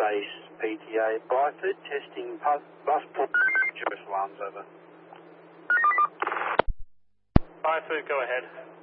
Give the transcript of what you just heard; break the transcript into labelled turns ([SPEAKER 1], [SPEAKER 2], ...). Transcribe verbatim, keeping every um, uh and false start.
[SPEAKER 1] Base P T A Byford, testing bus, bus port, Jewish alarms over.
[SPEAKER 2] Byford, go ahead.